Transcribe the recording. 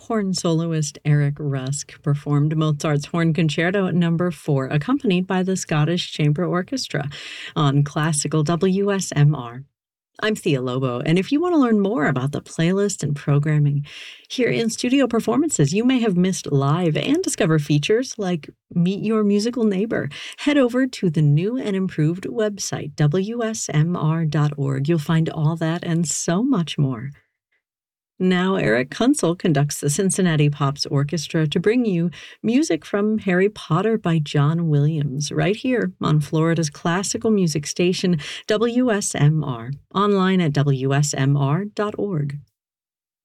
Horn soloist Eric Rusk performed Mozart's Horn Concerto No. 4, accompanied by the Scottish Chamber Orchestra, on Classical WSMR. I'm Thea Lobo, and if you want to learn more about the playlist and programming, hear in-studio performances you may have missed live, and discover features like Meet Your Musical Neighbor, head over to the new and improved website, WSMR.org. You'll find all that and so much more. Now, Eric Kunzel conducts the Cincinnati Pops Orchestra to bring you music from Harry Potter by John Williams, right here on Florida's classical music station, WSMR, online at WSMR.org.